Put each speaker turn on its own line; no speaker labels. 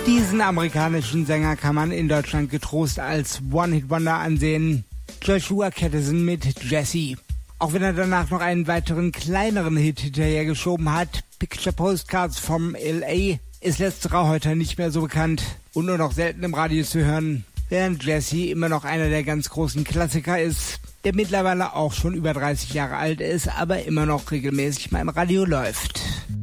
Diesen amerikanischen Sänger kann man in Deutschland getrost als One-Hit-Wonder ansehen. Joshua Cattison mit Jessie. Auch wenn er danach noch einen weiteren kleineren Hit hinterhergeschoben hat, Picture Postcards from L.A., ist letzterer heute nicht mehr so bekannt und nur noch selten im Radio zu hören, während Jessie immer noch einer der ganz großen Klassiker ist, der mittlerweile auch schon über 30 Jahre alt ist, aber immer noch regelmäßig mal im Radio läuft.